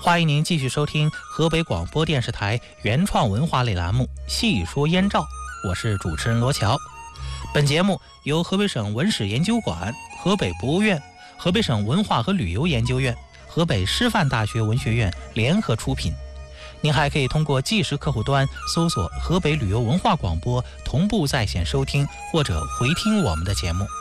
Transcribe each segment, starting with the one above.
欢迎您继续收听河北广播电视台原创文化类栏目《细说燕赵》，我是主持人罗乔。本节目由河北省文史研究馆、河北博物院、河北省文化和旅游研究院、河北师范大学文学院联合出品。您还可以通过即时客户端搜索河北旅游文化广播，同步在线收听或者回听我们的节目。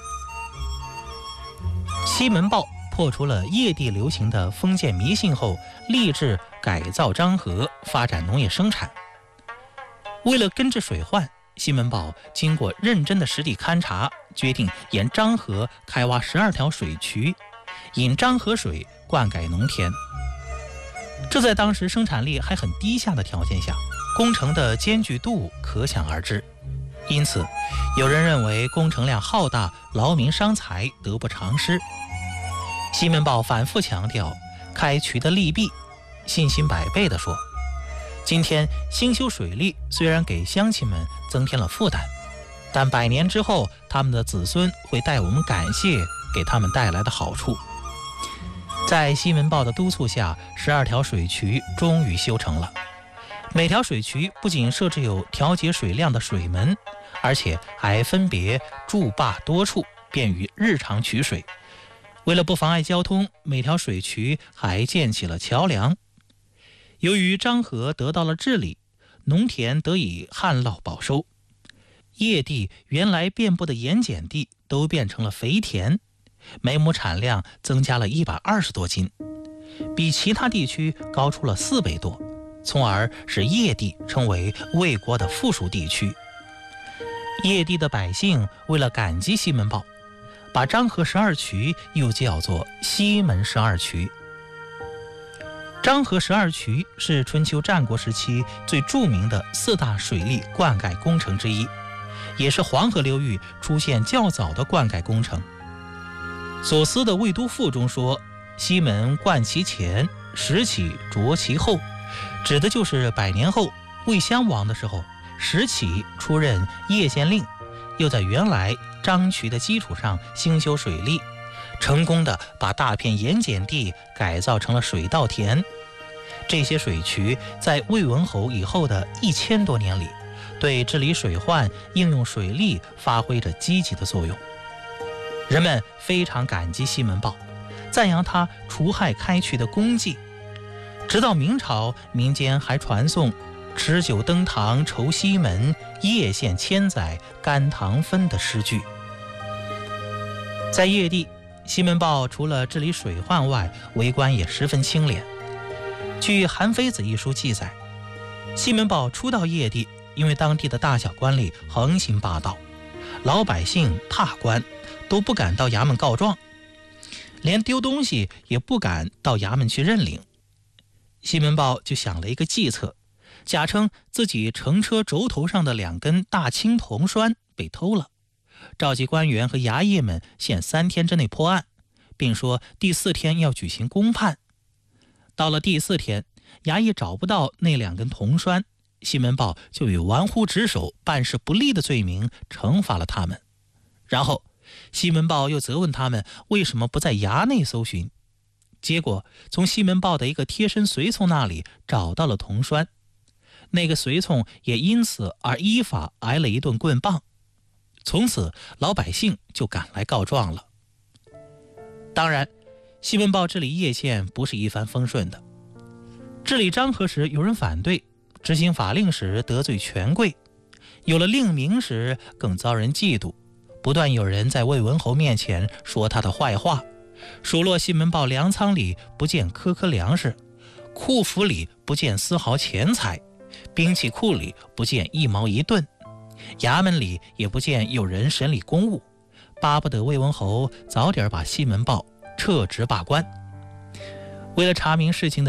西门豹破除了业地流行的封建迷信后，立志改造漳河，发展农业生产。为了根治水患，西门豹经过认真的实地勘察，决定沿漳河开挖12条水渠，引漳河水灌溉农田。这在当时生产力还很低下的条件下，工程的艰巨度可想而知。因此，有人认为工程量浩大，劳民伤财，得不偿失。西门豹反复强调开渠的利弊，信心百倍地说：今天兴修水利虽然给乡亲们增添了负担，但100年之后，他们的子孙会代我们感谢给他们带来的好处。在西门豹的督促下，12条水渠终于修成了。每条水渠不仅设置有调节水量的水门，而且还分别筑坝多处，便于日常取水。为了不妨碍交通，每条水渠还建起了桥梁。由于漳河得到了治理，农田得以旱涝保收，业地原来遍布的盐碱地都变成了肥田，每亩产量增加了120多斤，比其他地区高出了4倍多，从而使业地成为魏国的附属地区。业地的百姓为了感激西门豹，把漳河12渠又叫做西门12渠。漳河12渠是春秋战国时期最著名的4大水利灌溉工程之一，也是黄河流域出现较早的灌溉工程。所思的《魏都赋》中说：西门灌其前，石起斫其后，指的就是100年后魏襄王的时候，石起出任叶县令，又在原来漳渠的基础上兴修水利，成功的把大片盐碱地改造成了水稻田。这些水渠在魏文侯以后的1000多年里，对治理水患、应用水利发挥着积极的作用。人们非常感激西门豹，赞扬他除害开渠的功绩。直到明朝，民间还传颂持酒登堂酬西门，叶县千载甘棠分的诗句。在业地，西门豹除了治理水患外，为官也十分清廉。据《韩非子》一书记载，西门豹初到业地，因为当地的大小官吏横行霸道，老百姓怕官，都不敢到衙门告状，连丢东西也不敢到衙门去认领。西门豹就想了一个计策，假称自己乘车轴头上的2根大青铜栓被偷了，召集官员和衙役们限3天之内破案，并说第4天要举行公判。到了第4天，衙役找不到那2根铜栓，西门豹就以玩忽职守、办事不力的罪名惩罚了他们。然后西门豹又责问他们为什么不在衙内搜寻，结果从西门豹的一个贴身随从那里找到了铜栓，那个随从也因此而依法挨了一顿棍棒。从此老百姓就赶来告状了。当然，西门豹治理叶县不是一帆风顺的。治理漳河时有人反对，执行法令时得罪权贵，有了令名时更遭人嫉妒，不断有人在魏文侯面前说他的坏话，数落西门豹粮仓里不见颗颗粮食，库府里不见丝毫钱财，兵器库里不见1毛1盾，衙门里也不见有人审理公务，巴不得魏文侯早点把西门豹撤职罢官。为了查明事情的